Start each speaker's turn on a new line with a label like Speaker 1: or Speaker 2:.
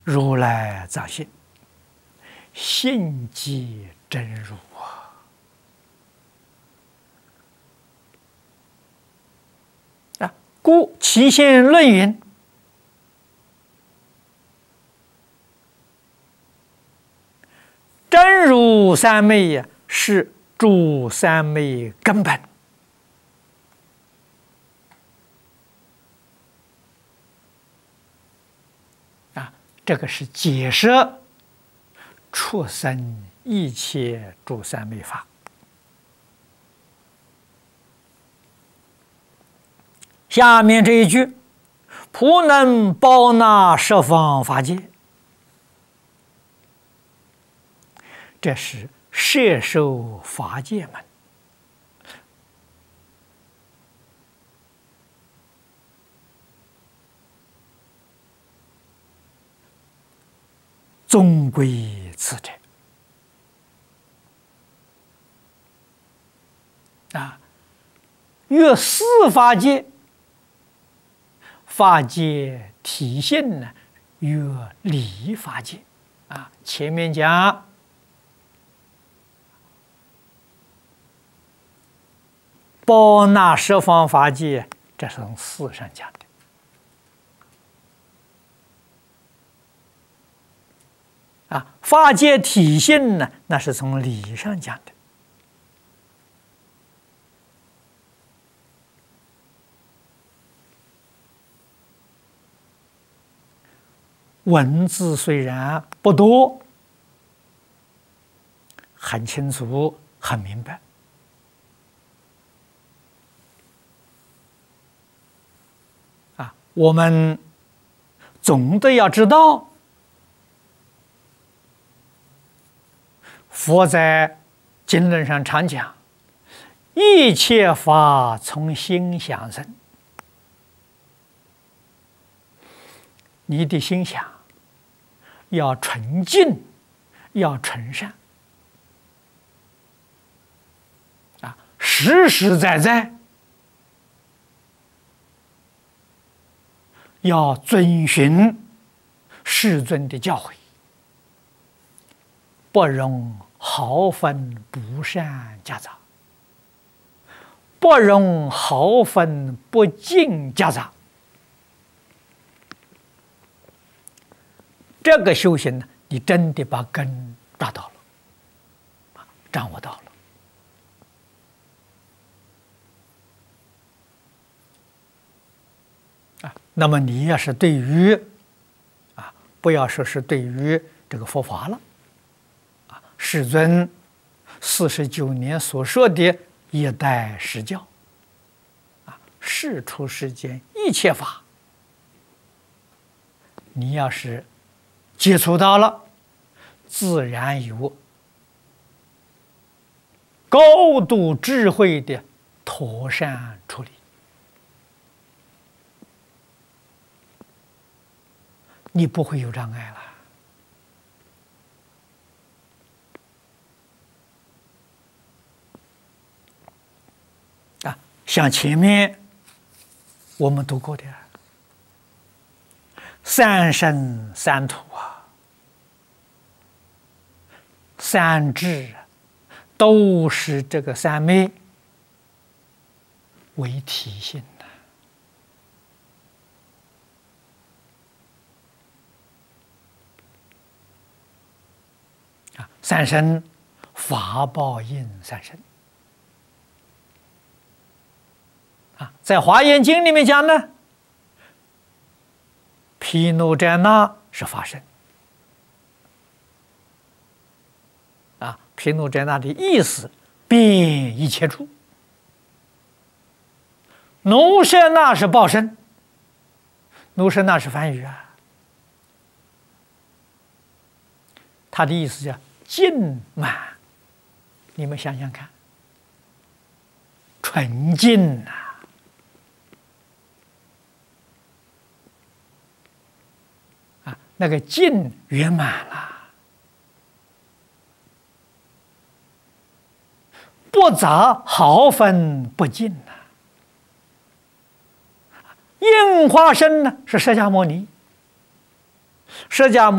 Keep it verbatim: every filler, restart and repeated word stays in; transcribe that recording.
Speaker 1: 如来藏性，性即真如啊！啊，故其先论云：真如三昧呀，是诸三昧根本。啊，这个是解释出生一切诸三昧法。下面这一句：普能包纳十方法界，这是摄受法界门。终归此者啊，越四法界，法界体现呢，越离法界啊。前面讲包纳十方法界，这是从四上讲的。啊，法界体现呢，那是从理上讲的。文字虽然不多，很清楚，很明白。啊，我们总得要知道。佛在经论上常讲：“一切法从心想生。”你的心想要纯净，要纯善啊，实实在在要遵循世尊的教诲，不容毫分不善夹杂，不容毫分不净夹杂。这个修行呢，你真的把根抓到了，掌握到了啊。那么你要是对于啊，不要说是对于这个佛法了。世尊四十九年所说的一代实教，啊，世出世间一切法，你要是接触到了，自然有高度智慧的妥善处理，你不会有障碍了。像前面我们读过的三生三土啊，三智都是这个三昧为体现的啊。三生法报应三生。在《华严经》里面讲呢，毗卢遮那是法身啊，毗卢遮那的意思遍一切处，奴舍那是报身，奴舍那是梵语啊，他的意思叫尽满，你们想想看，纯净啊。那个尽圆满了，不杂毫分不尽呐。应化身呢是释迦牟尼， 释迦牟